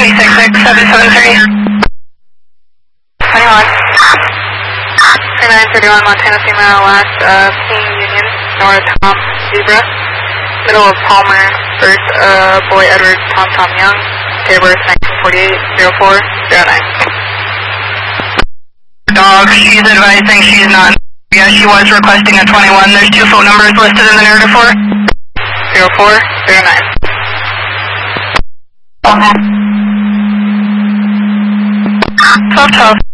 966-773. 21. 3931 Montana female last King Union, North Tom Zebra. Middle of Palmer, first boy Edward Tom Young. Date of birth 1948-04-09. Dog, she's advising she's not. Yeah, she was requesting a 21. There's 2 phone numbers listed in the narrative for 04-09. Okay. 1212.